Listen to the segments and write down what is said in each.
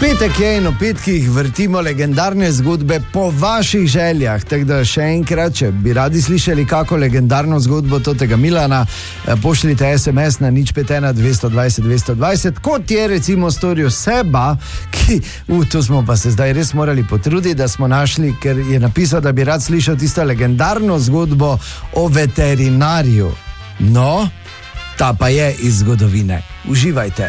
Petek je in v petkih vrtimo legendarne zgodbe po vaših željah. Tako da še enkrat, če bi radi slišali kako legendarno zgodbo tega Milana, pošljite SMS na 051 220 220, kot je recimo storil Seba, ki, to smo pa se zdaj res morali potruditi, da smo našli, ker je napisal, da bi rad slišal tisto legendarno zgodbo o veterinarju. No, ta pa je iz zgodovine. Uživajte.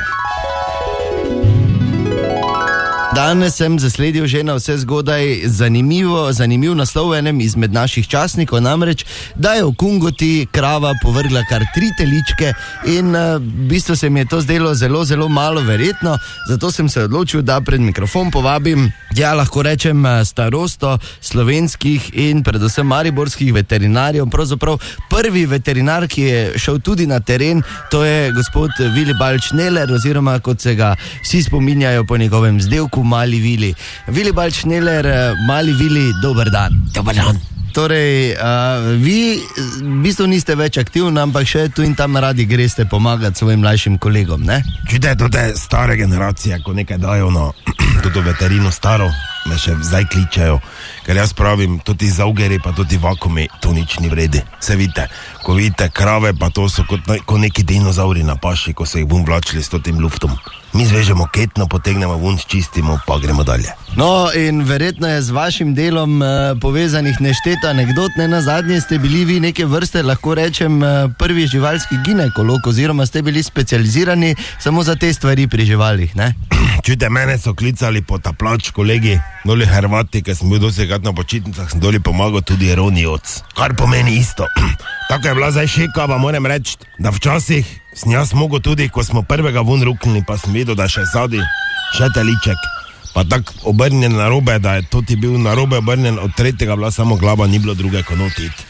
Danes sem zasledil že na vse zgodaj zanimiv naslov v enem izmed naših časnikov, namreč, da je v Kungoti krava povrgla kar 3 teličke in v bistvu se mi je to zdelo zelo, zelo malo verjetno, zato sem se odločil, da pred mikrofon povabim, ja, lahko rečem, starosto slovenskih in predvsem mariborskih veterinarjev, pravzaprav prvi veterinar, ki je šel tudi na teren, to je gospod Vilibald Schneller, oziroma kot se ga vsi spominjajo po njegovem vzdevku, Mali Vili. Vilibald Schneller, Mali Vili, dober dan. Dober dan. Torej, vi v bistvu niste več aktivni, ampak še tu in tam radi greste pomagati svojim mlajšim kolegom, ne? Čujte, to je stare generacije, ko nekaj dajo na to veterino staro, me še zdaj kličajo, ker jaz pravim, tudi zaugeri pa tudi vakumi, to nič ni vredi. Se vidite, ko vidite krave, pa to so kot neki dinozauri na paši, ko se jih bom vlačili s tem luftom. Mi zvežemo ketno, potegnemo ven, čistimo, pa gremo dalje. No, in verjetno je z vašim delom povezanih nešteto anekdot, ne nazadnje ste bili vi neke vrste, lahko rečem, prvi živalski ginekolog, oziroma ste bili specializirani samo za te stvari pri živalih, ne? Čujte, mene so klicali po taplač kolegi, doli Hrvati, ker sem bil dosekrat na počitnicah, sem doli pomagal tudi Ronioc, kar pomeni isto. Tako je bila zdaj šekava, moram reči, da včasih sem jaz mogel tudi, ko smo prvega ven ruknili, pa sem videl, da še sadi, še teliček, pa tak obrnjen narobe, da je tudi bil narobe obrnjen, od tretjega bila samo glava, ni bilo druge kot notit.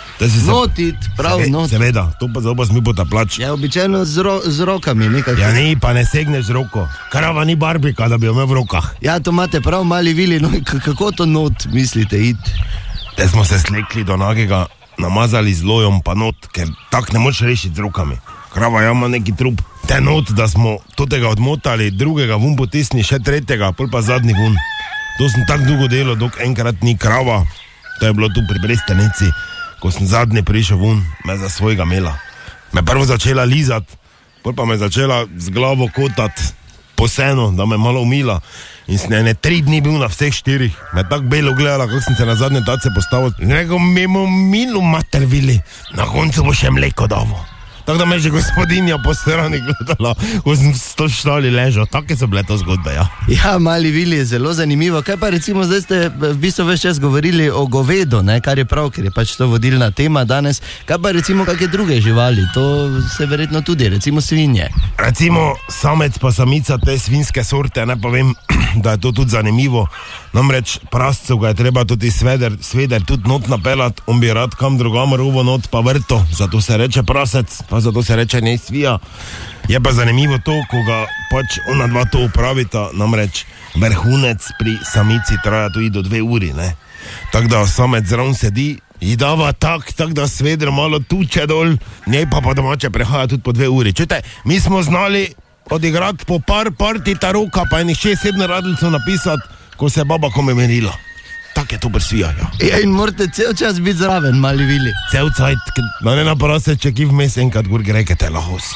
Notit, prav notit. Seveda, to pa zelo smil potaplač. Ja, običajno z rokami nekaj. Ja, ni, pa ne segneš z roko. Krava ni barbika, da bi jo imel v rokah. Ja, to imate prav, Mali Vili, no, kako to not mislite iti? Te smo se slekli do nagega, namazali z lojom pa not, ker tak ne moč rešiti z rokami. Krava ima neki trup. Te not, da smo totega odmotali, drugega vun potisni, še tretjega, pol pa zadnji vun. To sem tak dolgo delal, dok enkrat ni krava. To je bilo tu pri Brestenici. Ko sem zadnji prišel vun, me za svojega imela. Me prvo začela lizat, pol pa me začela z glavo kotati po senu, da me malo umila. In sem 3 dni bil na vseh 4. Me tako belo gledala, kako sem se na zadnje tace postavil. Rekel, mi bomo milu, mater Vili, na koncu bo še mleko davo. Tako da me že gospodinja po strani gledala, ko sem v štali ležal. Take so bile to zgodbe, ja. Ja, Mali Vili je zelo zanimivo. Kaj pa recimo, zdaj ste v bistvu več čas govorili o govedu, ne? Kar je prav, ker je pač to vodilna tema danes. Kaj pa recimo kakšne druge živali? To se verjetno tudi, recimo svinje. Recimo samec pa samica te svinske sorte, ne povem, da je to tudi zanimivo. Namreč prascev ga je treba tudi sveder tudi not napelat, on bi rad kam drugam rovo not pa vrto, zato se reče prasec, pa zato se reče ne svija. Je pa zanimivo to, ko ga pač ona dva to upravita, namreč vrhunec pri samici traja tudi do 2 uri, ne. Tako da samec zraven sedi in dava tak, da sveder malo tuče dol, njej pa domače prehaja tudi po 2 uri. Čujte, mi smo znali odigrati po par parti taroka, pa enih 6-7 radljcev napisati, ko se je baba kome menila. Tak je to brsvija, ja. Ja, in morate cel čas biti zraven, Mali Vili. Cel cajt, da ne naprase, če ki vmes enkrat gor greke, te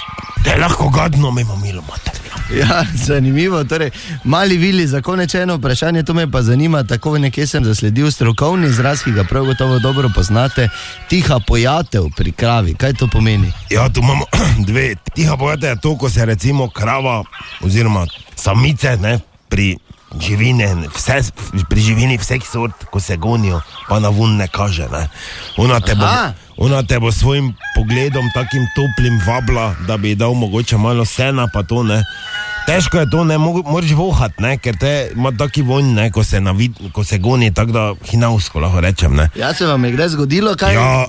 lahko gadno mimo milo, mater. Ja, zanimivo, torej, Mali Vili, za konec eno vprašanje, to me pa zanima, tako nekje sem zasledil strokovni izraz, ki ga prav gotovo dobro poznate, tiha pojatev pri kravi, kaj to pomeni? Ja, tu imamo 2, tiha pojatev je to, ko se recimo krava, oziroma samice, ne, pri živini vseh sort, ko se gonijo, pa na vun ne kaže, ne. Ona te bo svojim pogledom takim toplim vabla, da bi dal mogoče malo sena, pa to, ne. Težko je to, ne, moraš vohat, ne, ker te ima taki vonj, ne, ko se goni, tako da hinavsko, lahko rečem, ne. Ja, se vam je kdaj zgodilo, kaj? Ja,